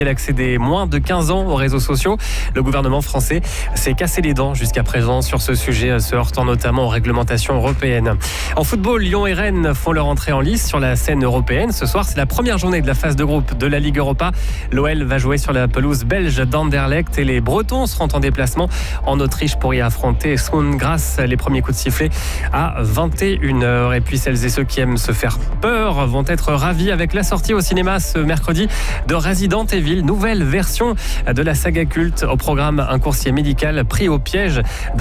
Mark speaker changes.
Speaker 1: l'accès des moins de 15 ans aux réseaux sociaux. Le gouvernement français s'est cassé les dents jusqu'à présent sur ce sujet, se heurtant notamment aux réglementations européennes. En football, Lyon et Rennes font leur entrée en lice sur la scène européenne. Ce soir, c'est la première journée de la phase de groupe de la Ligue Europa. L'OL va jouer sur la pelouse belge d'Anderlecht et les Bretons seront en déplacement en Autriche pour y affronter Sundgras. Les premiers coups de sifflet à 21h. Et puis celles et ceux qui aiment se faire peur vont être ravis avec la sortie au cinéma ce mercredi de Resident Evil. Nouvelle version de la saga culte. Au programme, un coursier médical pris au piège